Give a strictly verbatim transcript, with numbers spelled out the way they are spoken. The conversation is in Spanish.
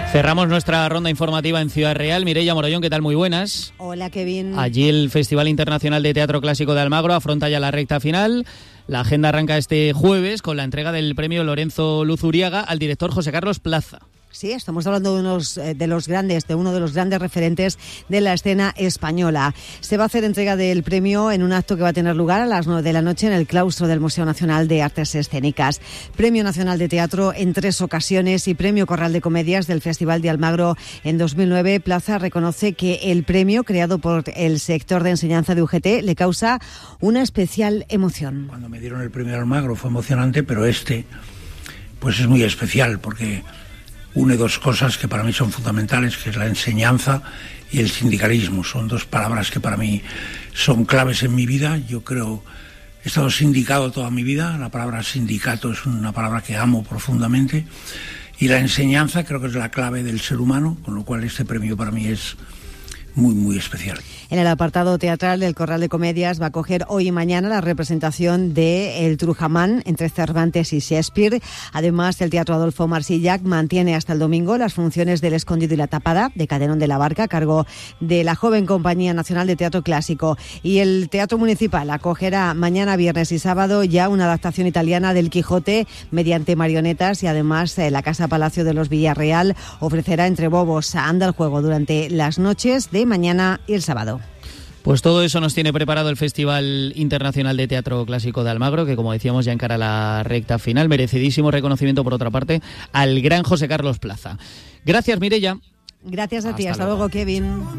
Cerramos nuestra ronda informativa en Ciudad Real. Mireia Morollón, ¿qué tal? Muy buenas. Hola, Kevin. Allí el Festival Internacional de Teatro Clásico de Almagro afronta ya la recta final. La agenda arranca este jueves con la entrega del premio Lorenzo Luzuriaga al director José Carlos Plaza. Sí, estamos hablando de, unos, de los grandes, de uno de los grandes referentes de la escena española. Se va a hacer entrega del premio en un acto que va a tener lugar a las nueve de la noche en el claustro del Museo Nacional de Artes Escénicas. Premio Nacional de Teatro en tres ocasiones y Premio Corral de Comedias del Festival de Almagro en dos mil nueve. Plaza reconoce que el premio, creado por el sector de enseñanza de U G T, le causa una especial emoción. Cuando me dieron el premio de Almagro fue emocionante, pero este pues es muy especial porque une dos cosas que para mí son fundamentales, que es la enseñanza y el sindicalismo. Son dos palabras que para mí son claves en mi vida. Yo creo, he estado sindicado toda mi vida, la palabra sindicato es una palabra que amo profundamente, y la enseñanza creo que es la clave del ser humano, con lo cual este premio para mí es muy, muy especial. En el apartado teatral del Corral de Comedias va a acoger hoy y mañana la representación de El Trujamán entre Cervantes y Shakespeare. Además, el Teatro Adolfo Marsillac mantiene hasta el domingo las funciones del Escondido y la Tapada de Caderón de la Barca a cargo de la joven Compañía Nacional de Teatro Clásico. Y el Teatro Municipal acogerá mañana, viernes y sábado ya una adaptación italiana del Quijote mediante marionetas, y además eh, la Casa Palacio de los Villarreal ofrecerá Entre Bobos anda el juego durante las noches de mañana y el sábado. Pues todo eso nos tiene preparado el Festival Internacional de Teatro Clásico de Almagro, que como decíamos ya encara la recta final. Merecidísimo reconocimiento, por otra parte, al gran José Carlos Plaza. Gracias, Mireia. Gracias a ti. Hasta Hasta luego, luego, Kevin.